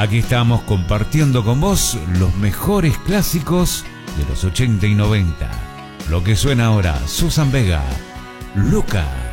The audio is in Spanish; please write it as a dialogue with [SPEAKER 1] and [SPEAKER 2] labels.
[SPEAKER 1] Aquí estamos compartiendo con vos los mejores clásicos de los 80 y 90. Lo que suena ahora, Susan Vega, Luca.